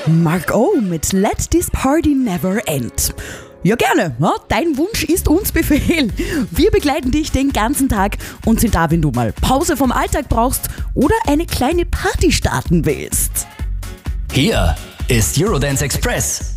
Mark O mit Let This Party Never End. Ja, gerne. Ja, dein Wunsch ist uns Befehl. Wir begleiten dich den ganzen Tag und sind da, wenn du mal Pause vom Alltag brauchst oder eine kleine Party starten willst. Hier ist Eurodance Express.